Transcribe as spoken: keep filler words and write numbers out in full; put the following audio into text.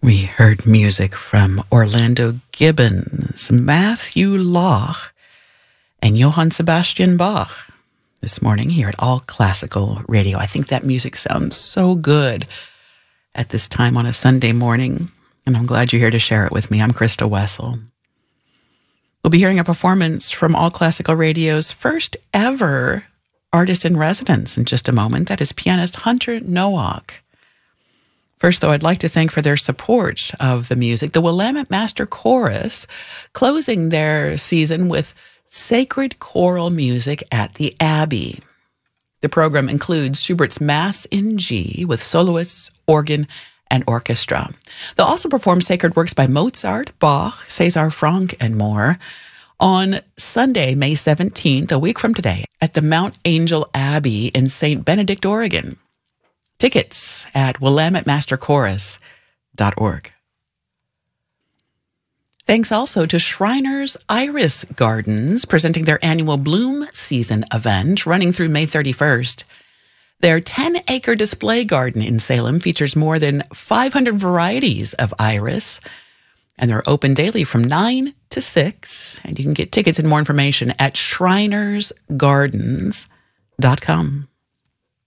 We heard music from Orlando Gibbons, Matthew Loch, and Johann Sebastian Bach this morning here at All Classical Radio. I think that music sounds so good at this time on a Sunday morning, and I'm glad you're here to share it with me. I'm Krista Wessel. We'll be hearing a performance from All Classical Radio's first ever artist in residence in just a moment. That is pianist Hunter Nowak. First, though, I'd like to thank for their support of the music, the Willamette Master Chorus, closing their season with sacred choral music at the Abbey. The program includes Schubert's Mass in G with soloists, organ, and orchestra. They'll also perform sacred works by Mozart, Bach, César Franck, and more on Sunday, May seventeenth, a week from today, at the Mount Angel Abbey in Saint Benedict, Oregon. Tickets at willamette master chorus dot org. Thanks also to Shriners Iris Gardens, presenting their annual Bloom Season event running through May thirty-first. Their ten-acre display garden in Salem features more than five hundred varieties of iris, and they're open daily from nine to six, and you can get tickets and more information at shriners gardens dot com.